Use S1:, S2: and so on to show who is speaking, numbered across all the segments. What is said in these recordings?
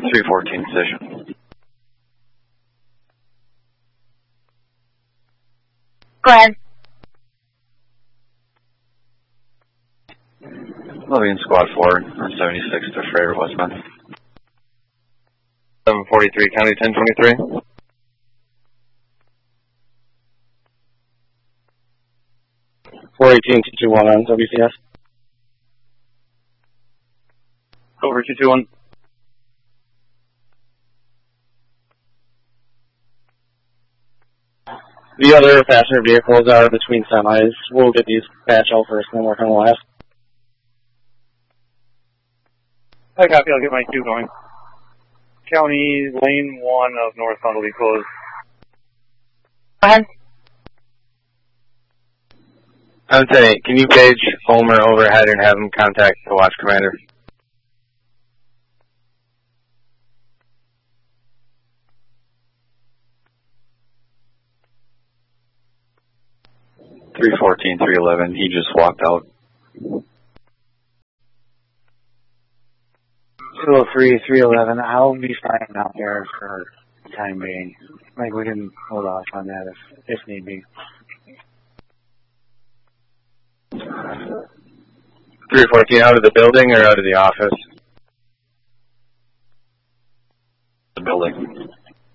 S1: 314 position.
S2: Go ahead.
S1: Lillian Squad 4, 76 to Freighter westbound.
S3: 743, County 1023.
S4: (418-221) on WCS.
S3: Over 221.
S4: The other passenger vehicles are between semis. We'll get these patched out first and then work on the last.
S3: I copy, I'll get my queue going. County, lane 1 of northbound will be closed.
S2: Go ahead.
S3: I would say, can you page Homer overhead and have him contact the watch commander?
S1: Three 311. He just walked out.
S4: 203, 311. I'll be fine out there for the time being. Like, we can hold off on that if need be.
S3: 314, out of the building or out of the office?
S1: The building.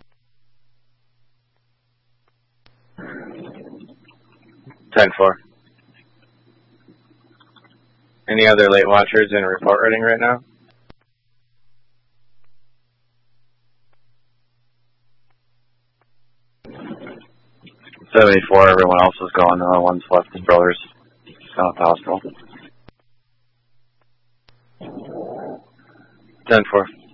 S3: (10-4). Any other late watchers in report writing right now?
S1: (74). Everyone else is gone. The only one's left his brothers. He's gone to the hospital.
S3: 10-4.